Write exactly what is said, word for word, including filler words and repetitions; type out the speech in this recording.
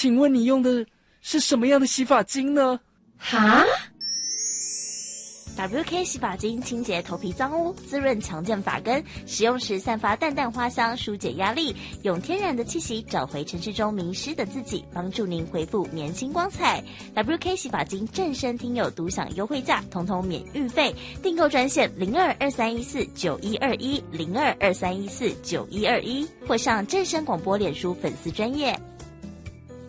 请问你用的是什么样的洗发精呢？ 哈 W K 洗发精清洁头皮脏污，滋润强健发根，使用时散发淡淡花香，疏解压力，用天然的气息找回城市中迷失的自己，帮助您恢复年轻光彩。W K 洗发精正身听友独享优惠价，统统免运费，订购专线零二二三一四九一二一零二二三一四九一二一，或上正声广播脸书粉丝专页。